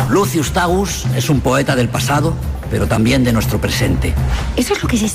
Lucius Tagus es un poeta del pasado, pero también de nuestro presente. Eso es lo que se